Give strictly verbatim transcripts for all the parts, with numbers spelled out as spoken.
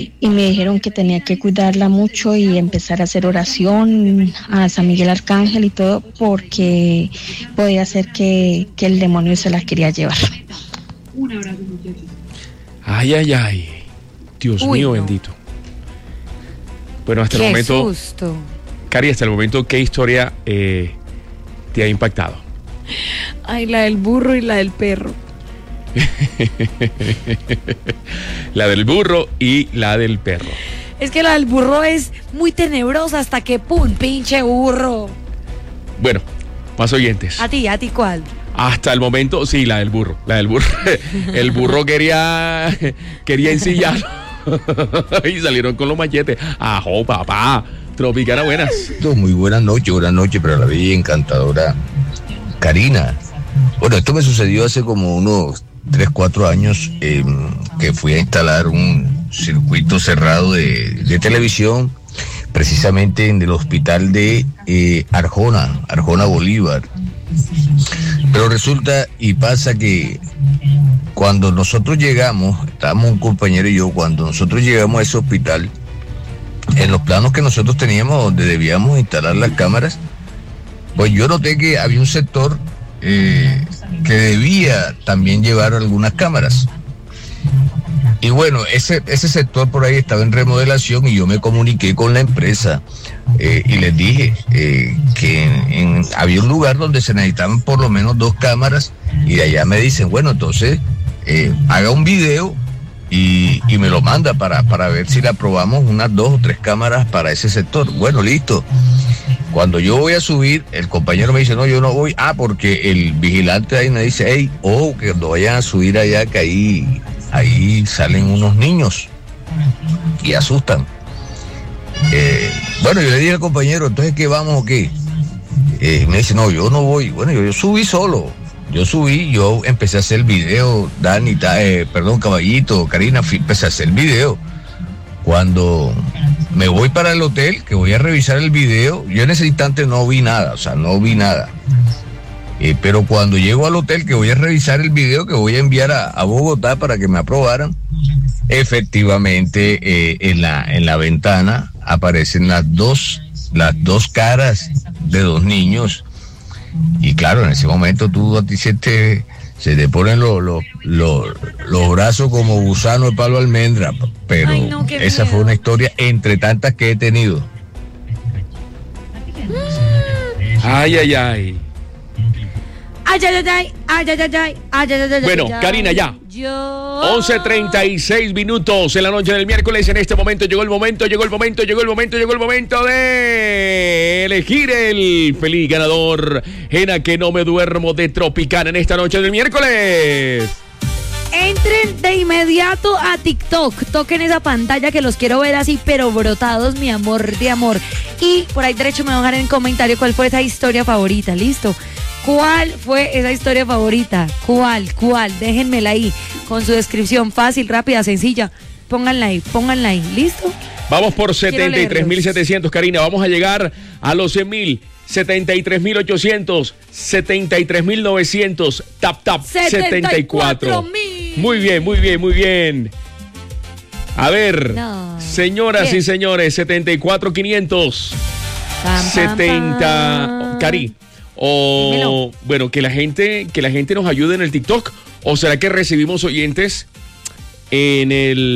y me dijeron que tenía que cuidarla mucho y empezar a hacer oración a San Miguel Arcángel y todo, porque podía ser que, que el demonio se la quería llevar. Un abrazo, muchachos. Ay, ay, ay. Dios Uy, mío, no. bendito. Bueno, hasta Qué el momento, susto. Cari, hasta el momento, ¿qué historia eh, te ha impactado? Ay, la del burro y la del perro. La del burro y la del perro. Es que la del burro es muy tenebrosa hasta que pum, pinche burro. Bueno, más oyentes. A ti, a ti, ¿cuál? Hasta el momento, sí, la del burro. La del burro. El burro quería, quería ensillarlo. Y salieron con los machetes. Ajo, papá. Tropicana, buenas. Muy buenas noches, buenas noches para la bella y encantadora Karina. Bueno, esto me sucedió hace como unos tres, cuatro años, eh, que fui a instalar un circuito cerrado de, de televisión, precisamente en el hospital de eh, Arjona, Arjona Bolívar. Pero resulta y pasa que cuando nosotros llegamos, estábamos un compañero y yo, cuando nosotros llegamos a ese hospital, en los planos que nosotros teníamos donde debíamos instalar las cámaras, pues yo noté que había un sector eh, que debía también llevar algunas cámaras. Y bueno, ese, ese sector por ahí estaba en remodelación y yo me comuniqué con la empresa eh, y les dije eh, que en, en, había un lugar donde se necesitaban por lo menos dos cámaras y de allá me dicen, bueno, entonces eh, haga un video y, y me lo manda para, para ver si le aprobamos unas dos o tres cámaras para ese sector. Bueno, listo. Cuando yo voy a subir, el compañero me dice, no, yo no voy. Ah, porque el vigilante ahí me dice, hey, oh, que cuando vayan a subir allá, que ahí, ahí salen unos niños y asustan. Eh, bueno, yo le dije al compañero, entonces, ¿qué vamos o qué? Eh, me dice, no, yo no voy. Bueno, yo, yo subí solo. Yo subí, yo empecé a hacer el video, Dani, eh, perdón, Caballito, Karina, empecé a hacer el video. Cuando me voy para el hotel, que voy a revisar el video, yo en ese instante no vi nada, o sea, no vi nada. Eh, pero cuando llego al hotel, que voy a revisar el video, que voy a enviar a, a Bogotá para que me aprobaran, efectivamente eh, en la en la ventana aparecen las dos, las dos caras de dos niños. Y claro, en ese momento tú a ti se te, se te ponen los los los los brazos como gusano de palo de almendra, pero ay, no, esa miedo. fue una historia entre tantas que he tenido. Ay, ay, ay. Ay, ay, ay, ay, ay, ay, ay, ay, ay, ay, ay, Bueno, ay, Karina, ya. Yo. once treinta y seis minutos en la noche del miércoles. En este momento llegó el momento, llegó el momento, llegó el momento, llegó el momento de elegir el feliz ganador en A Que No Me Duermo de Tropicana en esta noche del miércoles. Entren de inmediato a TikTok, toquen esa pantalla que los quiero ver así, pero brotados, mi amor de amor. Y por ahí derecho me van a dejar en comentario cuál fue esa historia favorita, ¿listo? ¿Cuál fue esa historia favorita? ¿Cuál? ¿Cuál? Déjenmela ahí con su descripción fácil, rápida, sencilla. Pónganla ahí, pónganla ahí, ¿listo? Vamos por Quiero setenta y tres mil setecientos, Karina. Vamos a llegar a los cien mil. setenta y tres mil ochocientos, setenta y tres mil novecientos, tap tap, setenta y cuatro mil. Muy bien, muy bien, muy bien. A ver, No. señoras Bien. y señores, setenta y cuatro mil quinientos, Pam, pam, setenta, pam. Cari, o Dímelo. bueno, que la gente, que la gente nos ayude en el TikTok, o será que recibimos oyentes en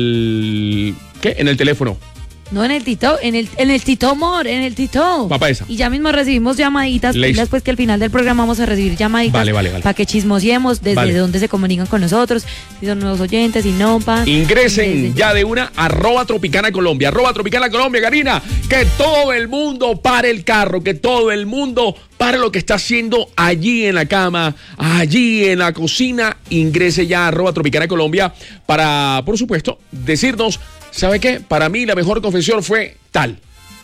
el, ¿qué? En el teléfono. No, en el Tito, en el, en el Tito Amor, en el Tito. Papá esa. Y ya mismo recibimos llamaditas. Listo. Después que al final del programa vamos a recibir llamaditas. Vale, vale, vale. Para que chismosiemos desde Vale. dónde se comunican con nosotros, si son nuevos oyentes, si no, pa. Ingresen Desde- ya de una, arroba Tropicana Colombia, arroba Tropicana Colombia, Karina, que todo el mundo pare el carro, que todo el mundo pare lo que está haciendo allí en la cama, allí en la cocina, ingrese ya a arroba Tropicana Colombia para, por supuesto, decirnos, ¿sabe qué? Para mí la mejor confesión fue tal.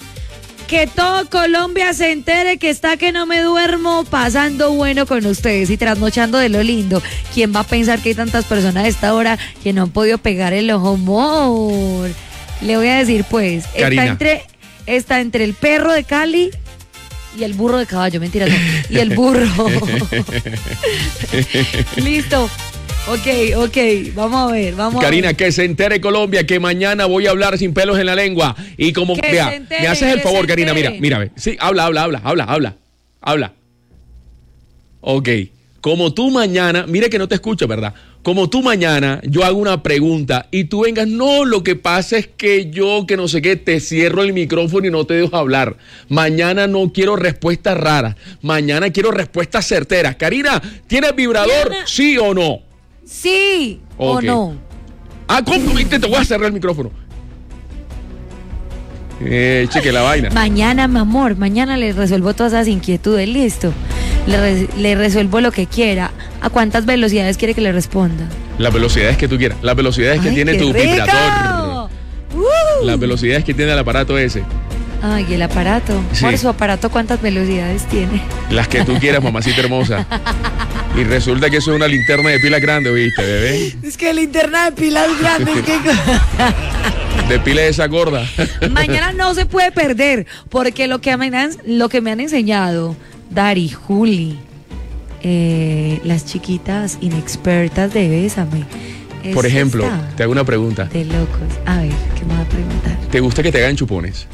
Que todo Colombia se entere que está que no me duermo pasando bueno con ustedes y trasnochando de lo lindo. ¿Quién va a pensar que hay tantas personas a esta hora que no han podido pegar el ojo? Amor. Le voy a decir pues, Karina. está entre, está entre el perro de Cali y el burro de caballo, mentiras, no, y el burro. Listo. Ok, ok, vamos a ver, vamos Karina, a ver. que se entere Colombia que mañana voy a hablar sin pelos en la lengua. Y como, Que vea, se entere, me haces el que favor, se Karina, mira, entere. mira, ve. Sí, habla, habla, habla, habla, habla, habla. Ok, como tú mañana, mire que no te escucho, ¿verdad? Como tú mañana, yo hago una pregunta y tú vengas, no, lo que pasa es que yo, que no sé qué, te cierro el micrófono y no te dejo hablar. Mañana no quiero respuestas raras, mañana quiero respuestas certeras. Karina, ¿tienes vibrador? Mañana- ¿Sí o no? Sí Ok. o no. Ah, ¿cómo? Te, te voy a cerrar el micrófono. Eh, cheque la vaina. Mañana, mi amor, mañana le resuelvo todas esas inquietudes, listo. Le, re- le resuelvo lo que quiera. ¿A cuántas velocidades quiere que le responda? Las velocidades que tú quieras, las velocidades que Ay, tiene qué tu rico. vibrador. Uh. Las velocidades que tiene el aparato ese. Ay, el aparato. Sí. Por su aparato, ¿cuántas velocidades tiene? Las que tú quieras, mamacita hermosa. Y resulta que eso es una linterna de pila grande, ¿viste, bebé? Es que linterna de pilas grandes. De pila de esa gorda. Mañana no se puede perder, porque lo que me han, lo que me han enseñado Dari, Juli, eh, las chiquitas inexpertas de Bésame. Por eso ejemplo, está te hago una pregunta. de locos. A ver, ¿qué me va a preguntar? ¿Te gusta que te hagan chupones?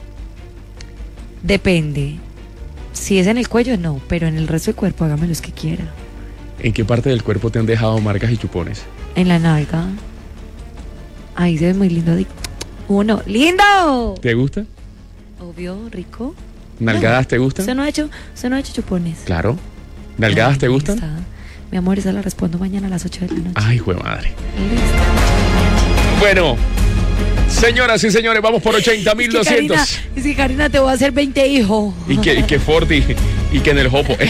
Depende. Si es en el cuello, no, pero en el resto del cuerpo, hágame los que quiera. ¿En qué parte del cuerpo te han dejado marcas y chupones? En la nalga. Ahí se ve muy lindo. Di- Uno, ¡lindo! ¿Te gusta? Obvio, rico. ¿Nalgadas te ¿Usted gustan? no ha hecho, usted no ha hecho chupones? Claro. ¿Nalgadas te Ahí gustan? está. Mi amor, esa la respondo mañana a las ocho de la noche. Ay, jue madre. Listo. Bueno, señoras y señores, vamos por ochenta mil Es que Karina, doscientos. es que Karina, te voy a hacer veinte hijos. Y que, y que Forti, y que en el Jopo.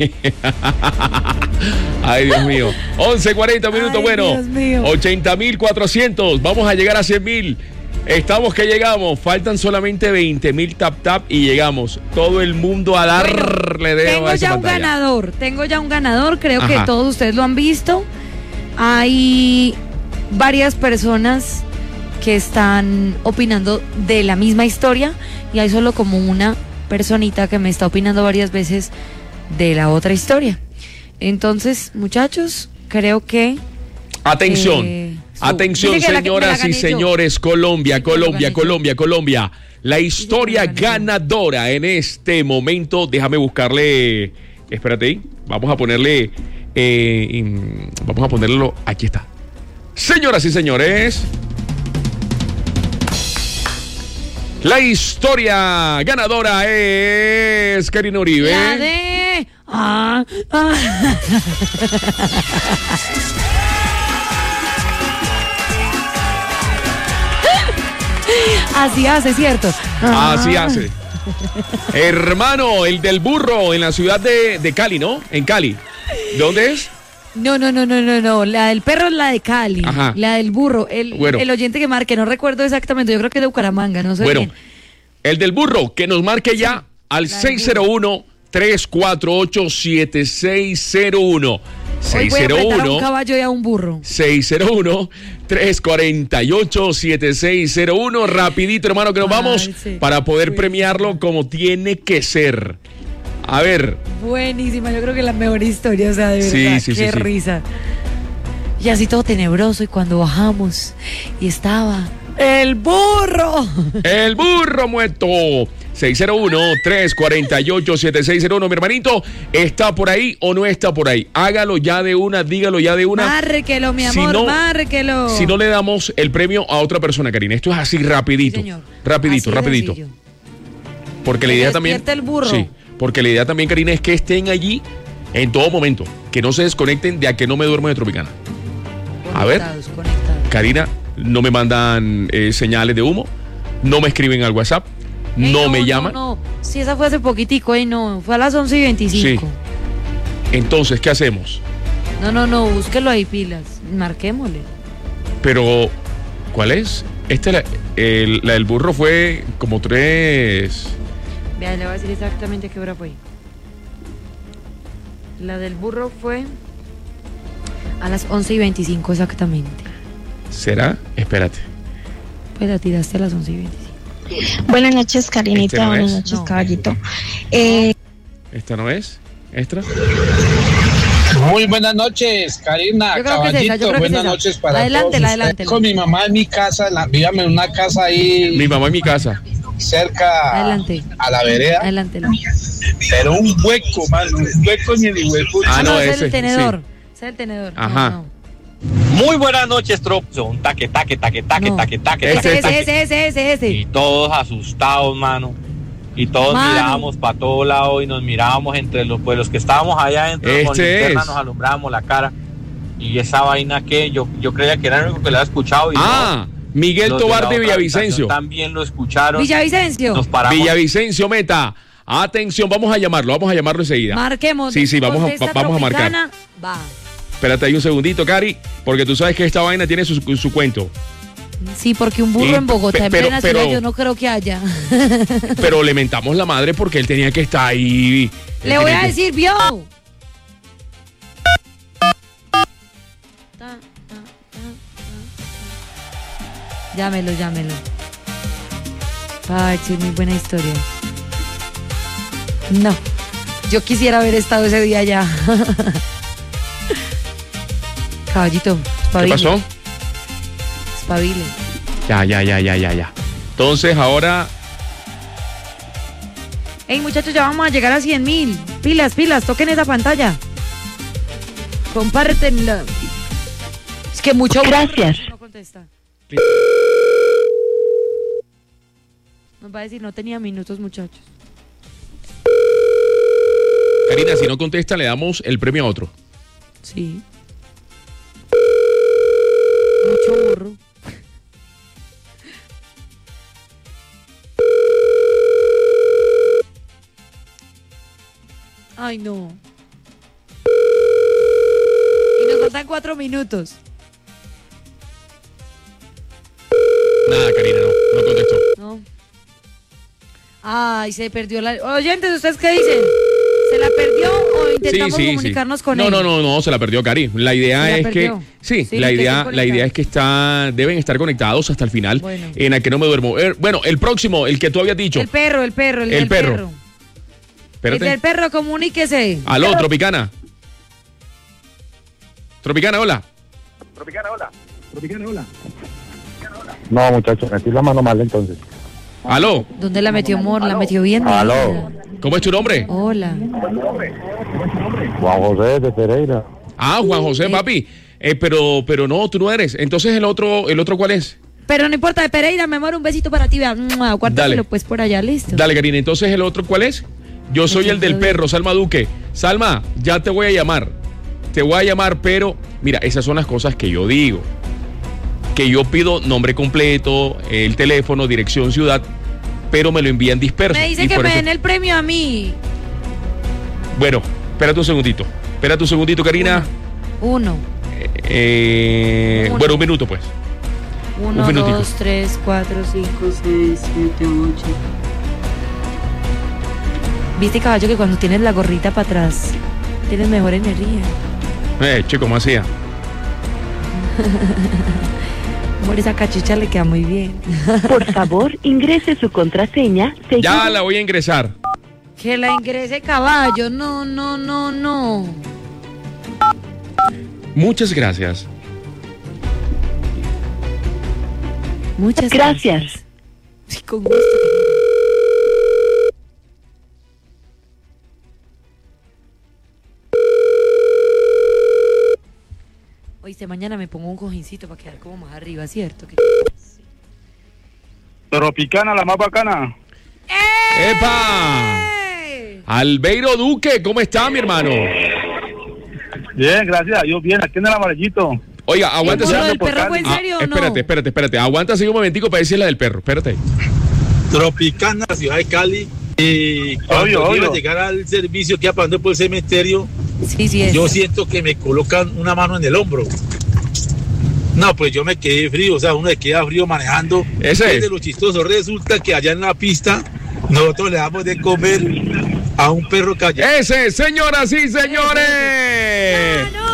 Ay, Dios mío. once cuarenta minutos, Ay, bueno. Dios mío. ochenta mil cuatrocientos. Vamos a llegar a cien mil. Estamos que llegamos. Faltan solamente veinte mil tap tap y llegamos. Todo el mundo a darle dedo Tengo a esa ya un pantalla. ganador, tengo ya un ganador, creo Ajá. que todos ustedes lo han visto. Hay varias personas que están opinando de la misma historia y hay solo como una personita que me está opinando varias veces de la otra historia. Entonces, muchachos, creo que Atención. Eh, su- Atención, Dice que la que- me la señoras y gané yo. señores. Colombia, Sí, que me lo Colombia, gané yo. Colombia, Colombia. La historia me lo gané yo. ganadora en este momento. Déjame buscarle. Espérate ahí. Vamos a ponerle. eh, in- vamos a ponerlo. Aquí está. Señoras y señores. La historia ganadora es Karina Uribe. la de ah, ah. Así hace, ¿cierto? Así Ah. hace. Hermano, el del burro en la ciudad de, de Cali, ¿no? En Cali. ¿Dónde es? No, no, no, no, no, no. La del perro es la de Cali. Ajá. La del burro. El, Bueno. el oyente que marque, no recuerdo exactamente. Yo creo que es de Bucaramanga, no sé Bueno, bien. el del burro, que nos marque ya al la del seis cero uno, tres cuatro ocho, siete seis cero uno. Hoy voy a apretar a un 601 caballo y a un burro. seis cero uno, tres cuatro ocho, siete seis cero uno. Rapidito, hermano, que nos Ay, vamos sí. para poder Buenísimo. premiarlo como tiene que ser. A ver, Buenísima, yo creo que la mejor historia, o sea, de Sí, verdad, sí, qué sí, sí. risa. Y así todo tenebroso, y cuando bajamos, y estaba el burro. el burro muerto. seis cero uno, tres cuatro ocho, siete seis cero uno. Mi hermanito, ¿está por ahí o no está por ahí? Hágalo ya de una, dígalo ya de una. Márquelo, mi Si amor, no- márquelo. Si no le damos el premio a otra persona, Karina. Esto es así rapidito. Sí, señor. Rapidito, Así de rapidito. sencillo. Porque la Que idea también. despierte el burro. Sí. Porque la idea también, Karina, es que estén allí en todo momento. Que no se desconecten de a que no me duermo de Tropicana. A ver. Conectados, conectados. Karina, no me mandan eh, señales de humo. No me escriben al WhatsApp. Ey, No, me llaman. No, no, sí, esa fue hace poquitico, eh, no, fue a las once y veinticinco. Entonces, ¿qué hacemos? No, no, no, búsquelo ahí, pilas, marquémosle. Pero, ¿cuál es? Esta, la, el- la del burro fue como tres. Vea, le voy a decir exactamente qué hora fue. La del burro fue a las once y veinticinco exactamente. ¿Será? Espérate. Pues la tiraste a las once y veinticinco. Buenas noches, Karinita. ¿Este no Buenas es? noches, No. caballito. Eh, ¿Esta no es? ¿Extra? Muy buenas noches, Karina, Yo creo que es esa, yo Caballito, creo que es buenas esa. noches para Adelántela, todos adelántela. ustedes. Con mi mamá en mi casa, la, víbame en una casa ahí Mi mamá en mi casa. cerca Adelante. a la vereda, Adelántela. pero un hueco, mano, un hueco en el hueco. Ah, no, ese es ese, el tenedor. Ese es el tenedor. No, Ajá. no. Muy buenas noches, Tropson. Taque, taque, taque, taque, No. taque, taque, Ese, taque, Ese, taque. ese, ese, ese, ese. Y todos asustados, mano. Y todos Mano. mirábamos para todos lados y nos mirábamos entre los, pues, los que estábamos allá adentro con Este linterna, es. nos alumbrábamos la cara. Y esa vaina que yo, yo creía que era el único que lo había escuchado. Y Ah, Miguel no, los de la Tobar de otra Villavicencio. habitación también lo escucharon. Villavicencio. Nos paramos. Villavicencio Meta. Atención, vamos a llamarlo, vamos a llamarlo enseguida. Marquemos. Sí, sí, vamos a- Contesta vamos a marcar. Tropicana. Va. Espérate ahí un segundito, Cari, porque tú sabes que esta vaina tiene su, su cuento. Sí, porque un burro Y- en Bogotá, pe- en pero- plena pero- ciudad, yo no creo que haya. Pero le mentamos la madre porque él tenía que estar ahí. Él Le voy tenía a que- decir, vio. Ta, ta, ta, ta, ta. Llámelo, llámelo. Ay, sí, muy buena historia. No, yo quisiera haber estado ese día allá. Caballito, ¿Qué espabile. pasó? Espabile. Ya, ya, ya, ya, ya, ya. Entonces ahora, Ey, muchachos, ya vamos a llegar a cien mil. Pilas, pilas, toquen esa pantalla. Compártenla. Es que mucho. Gracias. No contesta. Nos va a decir, no tenía minutos, muchachos. Karina, si no contesta, le damos el premio a otro. Sí. Mucho burro. Ay, no. Y nos faltan cuatro minutos. Nada, Karina, no, no contestó. No. Ay, se perdió la... Oyentes, ¿ustedes qué dicen? ¿Se la perdió o intentamos comunicarnos con no, él? No, no, no, se la perdió Cari. La idea Se la es perdió. que sí, Sí, la que idea, estén la idea es que está, deben estar conectados hasta el final. Bueno. En el que no me duermo. Eh, bueno, el próximo, el que tú habías dicho. El perro, el perro, el, El del perro. perro. Espérate. El del perro, comuníquese. Aló, Tropicana. Tropicana, hola. No, muchachos, metí la mano mal entonces. Aló, ¿Dónde la metió Mor? La metió bien. Aló. metida. ¿cómo es tu nombre? Hola. Juan José de Pereira. Ah, Juan José, Eh. papi. Eh, pero, pero no, tú no eres. Entonces el otro, el otro, ¿cuál es? Pero no importa, de Pereira, mi amor, un besito para ti. Vea, Dale. guárdaselo pues por allá, listo. Dale, Karina. Entonces el otro, ¿cuál es? Yo soy el del perro, Salma Duque. Salma, ya te voy a llamar. Te voy a llamar, pero mira, esas son las cosas que yo digo. Que yo pido nombre completo, el teléfono, dirección, ciudad, pero me lo envían disperso. Me dice Y que por me eso- den el premio a mí. Bueno, espérate un segundito. Espérate un segundito, Karina. Uno. Eh, Uno. bueno, un minuto, pues. Uno, Un minutico. dos, tres, cuatro, cinco, seis, siete, ocho. Viste, caballo, que cuando tienes la gorrita para atrás, tienes mejor energía. Eh, che, ¿cómo hacía? Amor, esa cachucha le queda muy bien. Por favor, ingrese su contraseña. Ya la voy a ingresar. Que la ingrese caballo. No, no, no, no. Muchas gracias. Muchas Gracias. gracias. Sí, con gusto. Oíste, mañana me pongo un cojincito para quedar como más arriba, ¿cierto? Que- Tropicana, la más bacana. ¡Epa! ¡Ey! Albeiro Duque, ¿cómo está, mi hermano? Bien, gracias a Dios, bien, aquí en el amarillito. Oiga, aguántese. ¿El burro del por perro fue en Ah, serio o no? espérate, espérate, espérate. Aguántase un momentico para decir la del perro. Espérate. Tropicana, ciudad de Cali. Y cuando Obvio, iba obvio. a llegar al servicio que iba pasando por el cementerio, Sí, sí es. yo siento que me colocan una mano en el hombro. No, pues yo me quedé frío, o sea, uno se queda frío manejando. Ese. Es de lo chistoso. Resulta que allá en la pista nosotros le damos de comer a un perro callejero. Ese, señoras y señores. ¡No!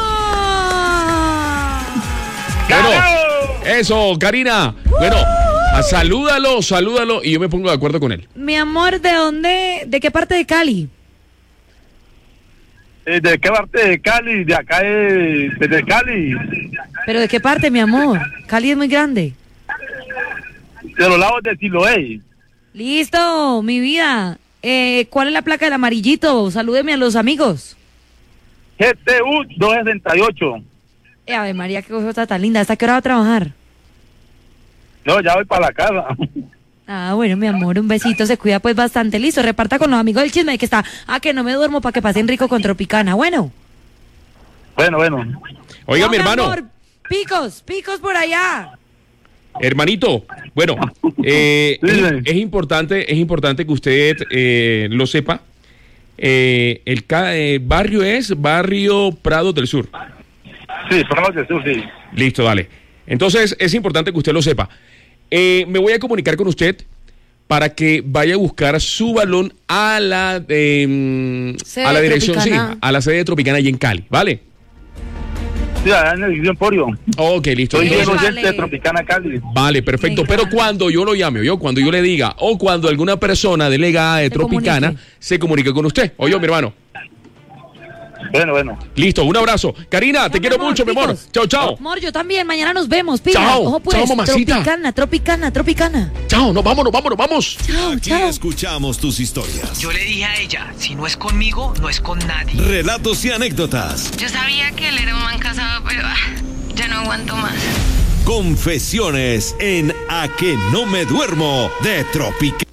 Bueno, eso, Karina. Bueno, a- salúdalo, salúdalo y yo me pongo de acuerdo con él. Mi amor, ¿de dónde? ¿De qué parte de Cali? Eh, ¿De qué parte de Cali? De acá, de, de Cali. ¿Pero de qué parte, mi amor? Cali es muy grande. De los lados de Siloé. Listo, mi vida. Eh, ¿Cuál es la placa del amarillito? Salúdeme a los amigos. G T U doscientos sesenta y ocho. Eh, Ave María, qué cosa tan linda. ¿Hasta qué hora va a trabajar? No, ya voy para la casa. Ah, bueno, mi amor, un besito. Se cuida pues bastante. Listo, reparta con los amigos del chisme que está. Ah, que no me duermo para que pasen rico con Tropicana. Bueno. Bueno, bueno. Oiga, No, mi hermano. amor, picos, picos por allá. Hermanito, bueno, eh, Sí, es, sí. es importante, es importante que usted eh, lo sepa. Eh, el ca- eh, barrio es Barrio Prado del Sur. Sí, Prado del Sur, sí. Listo, dale. Entonces, es importante que usted lo sepa. Eh, me voy a comunicar con usted para que vaya a buscar su balón a la, eh, Sede a la dirección, sí, Tropicana. a la sede de Tropicana allí en Cali, ¿vale? Sí, allá en el Edificio Emporio. Ok, listo. Soy Sí, bien Entonces, oyente de Tropicana Cali. vale, perfecto. Me Pero encanta. cuando yo lo llame, yo, cuando yo le diga, o cuando alguna persona delegada de Se Tropicana comunique. se comunique con usted. Oye, mi hermano. Bueno, bueno. Listo, un abrazo. Karina, te Ya, quiero mi amor, mucho, mi amor. picos. Chao, chao. Amor, yo también. Mañana nos vemos. Pila. Chao, Ojo, pues. chao, mamacita. Tropicana, Tropicana, Tropicana. Chao, no, vámonos, vámonos, vamos. Chao, Aquí chao. escuchamos tus historias. Yo le dije a ella, si no es conmigo, no es con nadie. Relatos y anécdotas. Yo sabía que él era un man casado, pero ah, ya no aguanto más. Confesiones en A que no me duermo de Tropicana.